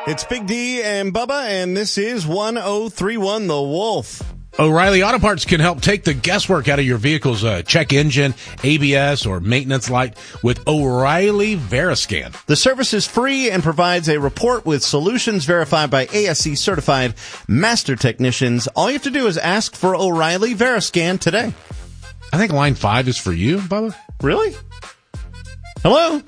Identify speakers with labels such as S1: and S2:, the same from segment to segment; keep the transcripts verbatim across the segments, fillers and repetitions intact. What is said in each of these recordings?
S1: It's Big D and Bubba, and this is one oh three one The Wolf.
S2: O'Reilly Auto Parts can help take the guesswork out of your vehicle's uh, check engine, A B S, or maintenance light with O'Reilly Veriscan.
S1: The service is free and provides a report with solutions verified by A S C certified master technicians. All you have to do is ask for O'Reilly Veriscan today.
S2: I think line five is for you, Bubba.
S1: Really? Hello?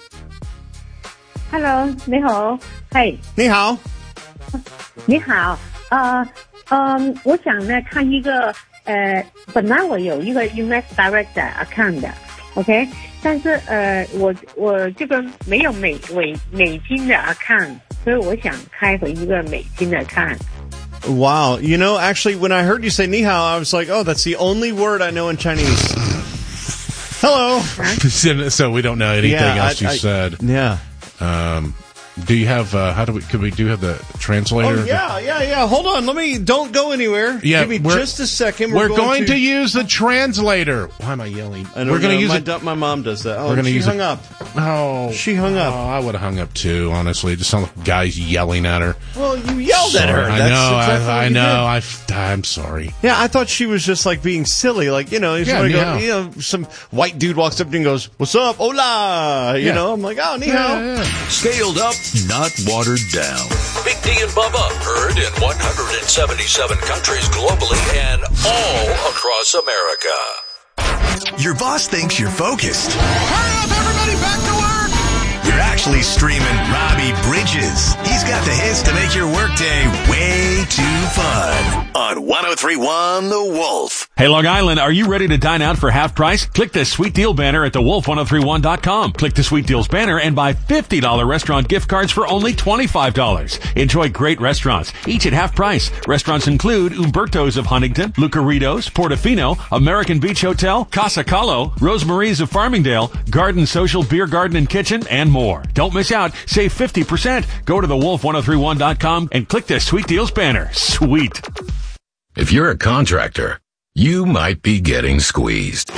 S3: Hello, 你好，嘿，
S1: 你好，
S3: 你好，呃，嗯，我想呢看一个，呃，本来我有一个 Invest Direct account 的 ，OK， 但是呃，我我这个没有美美美金的 account， 所以我想开回一个美金的 account。
S1: Wow, you know, actually, when I heard you say 你好, I was like, oh, that's the only word I know in Chinese. Hello.
S2: So we don't know anything
S1: Yeah,
S2: else
S1: I-
S2: you
S1: I-
S2: said.
S1: Yeah.
S2: Um, do you have, uh, how do we, could we do have the translator?
S1: Oh, yeah, yeah, yeah. Hold on. Let me, don't go anywhere.
S2: Yeah,
S1: Give me
S2: we're-
S1: just a second.
S2: We're, going, to, use the translator. Why am I yelling?
S1: I don't
S2: we're going
S1: know.
S2: to use
S1: my,
S2: it.
S1: do- my mom does that. Oh,
S2: We're gonna
S1: she
S2: use
S1: hung
S2: it-
S1: up.
S2: Oh,
S1: She hung up.
S2: Oh, I would have hung up too, honestly. It just sounded like guys yelling at her.
S1: Well, you yelled at her.
S2: Sorry. I
S1: That's
S2: know,
S1: exactly
S2: I,
S1: what
S2: I
S1: you
S2: know. I, f- I'm sorry.
S1: did. Yeah, I thought she was just like being silly. Like, you know,
S2: Yeah,
S1: somebody
S2: ni
S1: go,
S2: hao.
S1: you know, some white dude walks up to you and goes, "What's up? Hola." You
S2: Yeah.
S1: know, I'm like, oh, ni hao.
S2: Yeah, yeah.
S4: Scaled up, not watered down. Big D and Bubba, heard in one hundred seventy-seven countries globally and all across America.
S5: Your boss thinks you're focused.
S6: Hurry up, everybody, back to work!
S5: You're actually streaming Robbie Bridges. He's got the hits to make your workday way too fun. On one oh three one The Wolf.
S7: Hey, Long Island, are you ready to dine out for half price? Click the Sweet Deal banner at the wolf ten thirty-one dot com. Click the Sweet Deals banner and buy fifty dollars restaurant gift cards for only twenty-five dollars. Enjoy great restaurants, each at half price. Restaurants include Umberto's of Huntington, Lucaritos, Portofino, American Beach Hotel, Casa Calo, Rosemary's of Farmingdale, Garden Social Beer Garden and Kitchen, and more. Don't miss out. Save fifty percent. Go to the wolf ten thirty-one dot com and click the Sweet Deals banner. Sweet.
S4: If you're a contractor, you might be getting squeezed.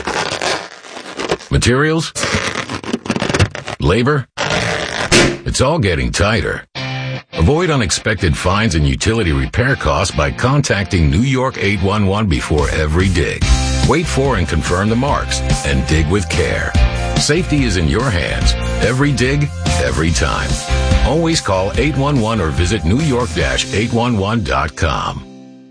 S4: Materials? Labor? It's all getting tighter. Avoid unexpected fines and utility repair costs by contacting New York eight one one before every dig. Wait for and confirm the marks and dig with care. Safety is in your hands. Every dig, every time. Always call eight one one or visit new york dash eight one one dot com.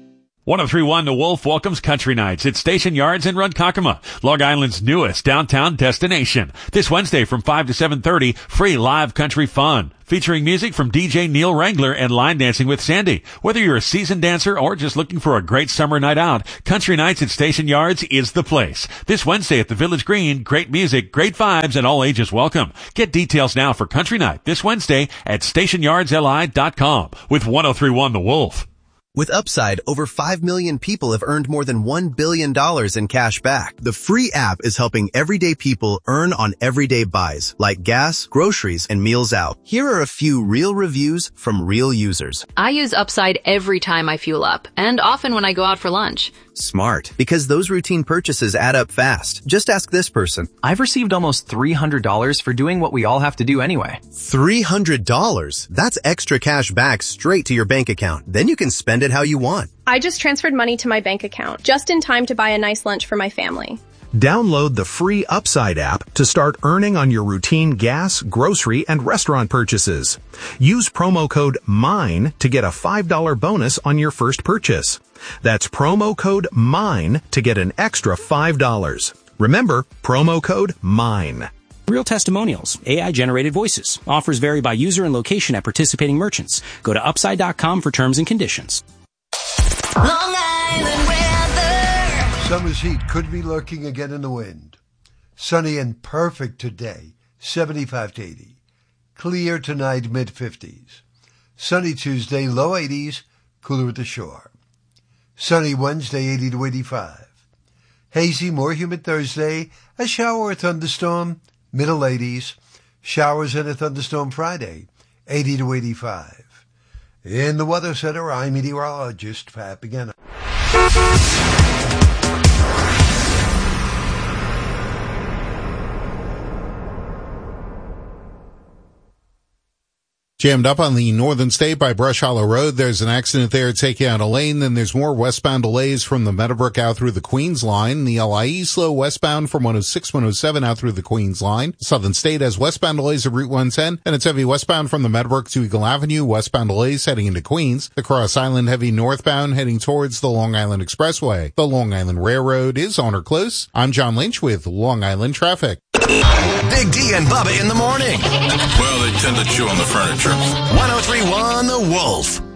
S7: ten thirty-one The Wolf welcomes Country Nights at Station Yards in Ronkonkoma, Long Island's newest downtown destination. This Wednesday from five to seven thirty, free live country fun, featuring music from D J Neil Wrangler and line dancing with Sandy. Whether you're a seasoned dancer or just looking for a great summer night out, Country Nights at Station Yards is the place. This Wednesday at the Village Green, great music, great vibes, and all ages welcome. Get details now for Country Night this Wednesday at station yards l i dot com with ten thirty-one The Wolf.
S8: With Upside, over five million people have earned more than one billion dollars in cash back. The free app is helping everyday people earn on everyday buys, like gas, groceries, and meals out. Here are a few real reviews from real users.
S9: I use Upside every time I fuel up, and often when I go out for lunch.
S8: Smart, because those routine purchases add up fast. Just ask this person.
S10: I've received almost three hundred dollars for doing what we all have to do anyway.
S8: three hundred dollars? That's extra cash back straight to your bank account. Then you can spend it how you want.
S11: I just transferred money to my bank account, just in time to buy a nice lunch for my family.
S12: Download the free Upside app to start earning on your routine gas, grocery, and restaurant purchases. Use promo code MINE to get a five dollars bonus on your first purchase. That's promo code MINE to get an extra five dollars. Remember, promo code MINE.
S13: Real testimonials, A I-generated voices. Offers vary by user and location at participating merchants. Go to upside dot com for terms and conditions.
S14: Long Island weather.
S15: Summer's heat could be lurking again in the wind. Sunny and perfect today, seventy-five to eighty. Clear tonight, mid-fifties. Sunny Tuesday, low eighties, cooler at the shore. Sunny Wednesday, eighty to eighty-five. Hazy, more humid Thursday, a shower or thunderstorm, middle eighties. Showers and a thunderstorm Friday, eighty to eighty-five. In the Weather Center, I'm meteorologist Pat Begana.
S16: Jammed up on the Northern State by Brush Hollow Road. There's an accident there taking out a lane. Then there's more westbound delays from the Meadowbrook out through the Queens line. The L I E slow westbound from one oh six, one oh seven out through the Queens line. Southern State has westbound delays at Route one ten, and it's heavy westbound from the Meadowbrook to Eagle Avenue. Westbound delays heading into Queens. The Cross Island heavy northbound heading towards the Long Island Expressway. The Long Island Railroad is on or close. I'm John Lynch with Long Island Traffic.
S5: Big D and Bubba in the morning.
S17: Well, they tend to chew on the furniture.
S5: one oh three point one The Wolf.